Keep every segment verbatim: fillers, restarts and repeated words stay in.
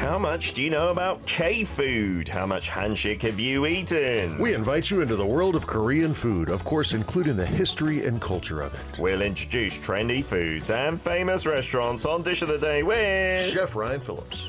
How much do you know about K-food? How much hanshik have you eaten? We invite you into the world of Korean food, of course, including the history and culture of it. We'll introduce trendy foods and famous restaurants on Dish of the Day with Chef Ryan Phillips.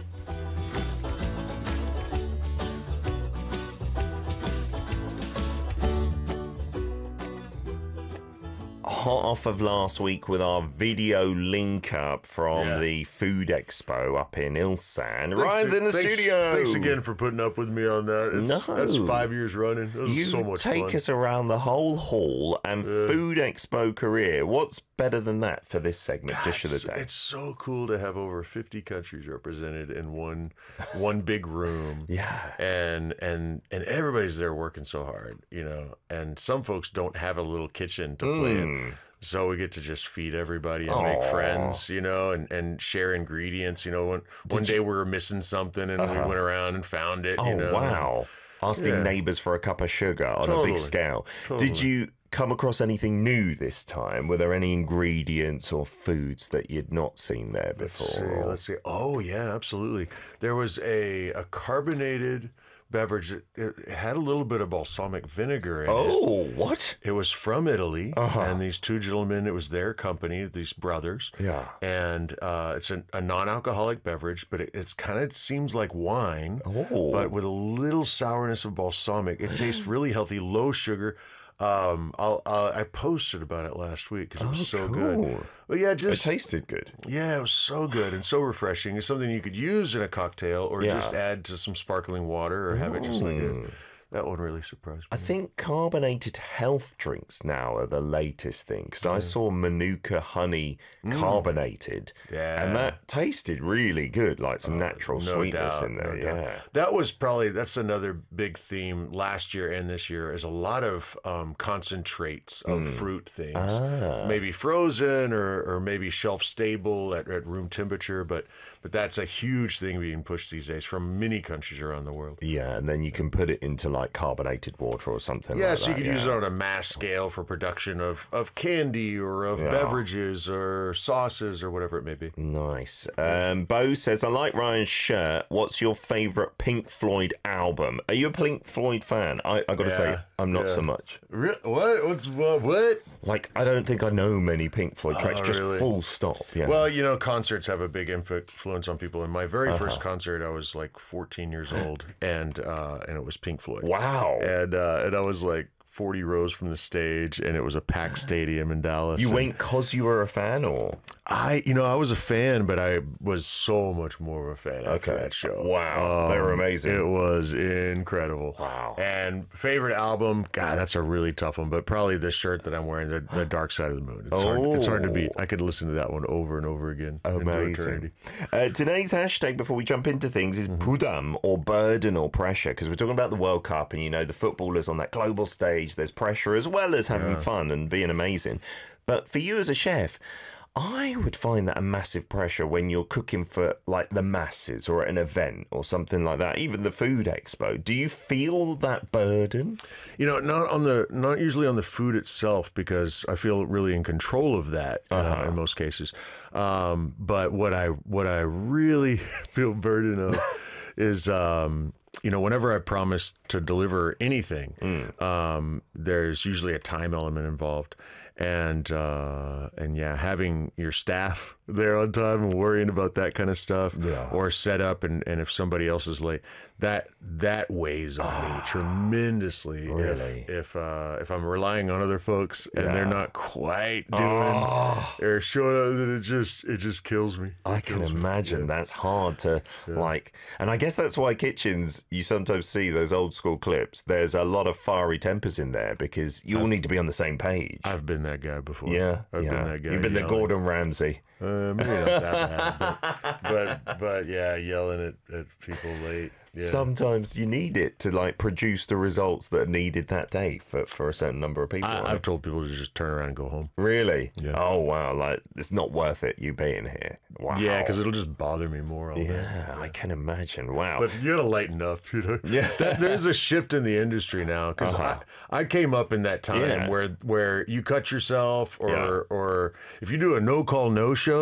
Hot off of last week with our video link up from Yeah. the Food Expo up in Ilsan. Thanks Ryan's to- in the thanks, studio. Thanks again for putting up with me on that. It's, No. That's five years running. It was You so much take fun. us around the whole hall and Food Expo career. What's better than that for this segment, Dish of the It's, Day? it's so cool to have over fifty countries represented in one one big room. Yeah. And and and everybody's there working so hard, you know. And some folks don't have a little kitchen to play in. So we get to just feed everybody and make Aw. friends, you know, and, and share ingredients. You know, one one day we were missing something and we went around and found it. Oh, you know? wow. Asking Yeah. neighbors for a cup of sugar on a Totally. big scale. Totally. Did you come across anything new this time? Were there any ingredients or foods that you'd not seen there before? Let's see, let's see. Oh, yeah, absolutely. There was a, a carbonated beverage. It, it had a little bit of balsamic vinegar in it. Oh, what? It was from Italy, Uh-huh. and these two gentlemen, it was their company, these brothers. Yeah. And uh, it's an, a non-alcoholic beverage, but it it's kind of seems like wine, Oh. but with a little sourness of balsamic. It tastes really healthy, low sugar. Um, I'll, uh, I posted about it last week because it was Oh, so cool. good. But yeah, It just tasted good. yeah, it was so good and so refreshing. It's something you could use in a cocktail or Yeah. just add to some sparkling water or have it just like a, that one really surprised me. I think carbonated health drinks now are the latest thing because I saw Manuka honey carbonated, Yeah. and that tasted really good, like some natural No sweetness doubt, in there. no doubt. Yeah, That was probably that's another big theme last year and this year is a lot of um, concentrates of fruit things, Ah. maybe frozen or, or maybe shelf stable at, at room temperature, but but that's a huge thing being pushed these days from many countries around the world. yeah, and then you can put it into like carbonated water or something. Yeah, like so you that, could use yeah. it on a mass scale for production of, of candy or of Yeah. beverages or sauces or whatever it may be. Nice. Um, Bo says, I like Ryan's shirt. What's your favourite Pink Floyd album? Are you a Pink Floyd fan? I, I got to say, Yeah, I'm not yeah. so much. Re- What? What's what? what? Like, I don't think I know many Pink Floyd tracks, just really? full stop. Yeah. Well, you know, concerts have a big influence on people. In my very Uh-huh. first concert, I was like fourteen years old, and uh, and it was Pink Floyd. wow. And uh, and I was like forty rows from the stage, and it was a packed stadium in Dallas. You and went because you were a fan, or? I, you know, I was a fan, but I was so much more of a fan after Okay. that show. Wow, they were amazing. It was incredible. Wow. And favorite album, God, that's a really tough one, but probably the shirt that I'm wearing, the, the Dark Side of the Moon. It's, hard, it's hard to beat. I could listen to that one over and over again. into Amazing. eternity. Uh, today's hashtag before we jump into things is Pudam, or burden or pressure, because we're talking about the World Cup and, you know, the footballers on that global stage, there's pressure as well as having fun and being amazing. But for you as a chef, I would find that a massive pressure when you're cooking for like the masses or at an event or something like that, even the Food Expo. Do you feel that burden? You know, not on the not usually on the food itself because I feel really in control of that uh, in most cases. Um, but what I what I really feel burden of is um, you know, whenever I promise to deliver anything, um, there's usually a time element involved. And uh, and yeah, having your staff there on time and worrying about that kind of stuff, Yeah. or set up, and, and if somebody else is late, that that weighs on me tremendously. Really? If if, uh, if I'm relying on other folks and they're Yeah. not quite doing or showing up, then it just it just kills me. I can imagine that's hard to like, and I guess that's why kitchens, you sometimes see those old school clips. There's a lot of fiery tempers in there because you all need to be on the same page. I've been that guy before. Yeah, I've yeah. been that guy. You've been the yelling. Gordon Ramsay. Uh, maybe not that bad, but, but but yeah, yelling at, at people late. Yeah. Sometimes you need it to like produce the results that are needed that day for, for a certain number of people. I, right? I've told people to just turn around and go home. Really? Yeah. Oh wow! Like it's not worth it. You being here. Wow. Yeah, because it'll just bother me more all day. yeah, I can imagine. Wow. But you gotta lighten up, you know. Yeah. that, there's a shift in the industry now because Uh-huh. I, I came up in that time Yeah. where where you cut yourself or Yeah. or if you do a no call no show,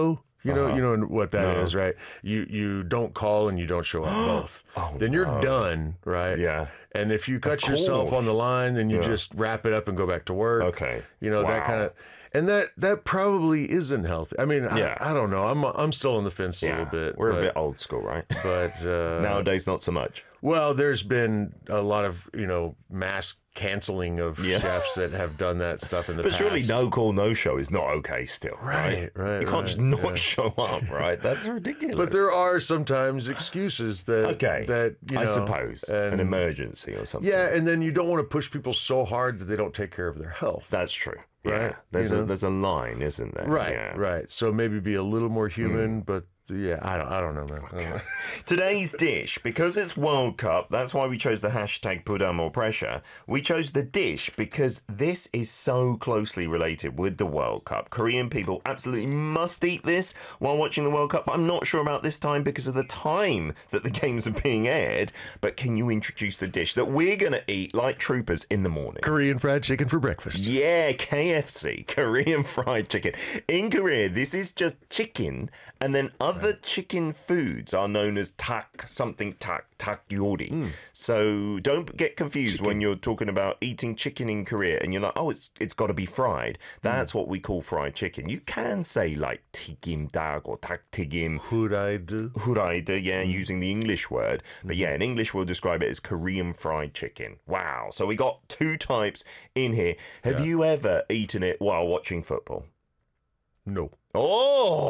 You know, Uh-huh. you know what that is, No. right? You you don't call and you don't show up both. Oh, then you're no. done, right? Yeah. And if you cut Of yourself course. on the line, then you Yeah. just wrap it up and go back to work. Okay. You know that Wow. kind of, and that that probably isn't healthy. I mean, Yeah. I, I don't know. I'm I'm still on the fence a Yeah. little bit. We're but, a bit old school, right? but uh, Nowadays, not so much. well, there's been a lot of you know mass canceling of Yeah. chefs that have done that stuff in the But past. surely no call, no show is not okay still, Right, right? right, You can't right, just not yeah. show up, right? That's ridiculous. But there are sometimes excuses that okay, that you know, I suppose and, an emergency or something. Yeah, and then you don't want to push people so hard that they don't take care of their health. That's true. Yeah, Right, there's you a know? there's a line, isn't there? right, Yeah. right. So maybe be a little more human, but yeah, I don't, I don't know, man. I don't know. Today's dish, because it's World Cup, that's why we chose the hashtag Pudam or Pressure. We chose the dish because this is so closely related with the World Cup. Korean people absolutely must eat this while watching the World Cup. I'm not sure about this time because of the time that the games are being aired, but can you introduce the dish that we're going to eat like troopers in the morning? Korean fried chicken for breakfast. Yeah, K F C, Korean fried chicken. In Korea, this is just chicken, and then other chicken foods are known as tak, something tak, tak yori. Mm. So don't get confused when you're talking about eating chicken in Korea and you're like, oh, it's it's got to be fried. That's Mm. what we call fried chicken. You can say like tigim dag or tak tigim. Huraidu. Huraida, yeah, Mm. using the English word. But yeah, in English, we'll describe it as Korean fried chicken. Wow. So we got two types in here. Have Yeah. you ever eaten it while watching football? No. Oh!